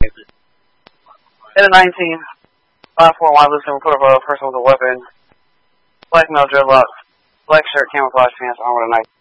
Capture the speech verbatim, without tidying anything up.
In a nineteen, five four wireless and report of a person with a weapon, black male dreadlocks, black shirt, camouflage pants, armor, and knife.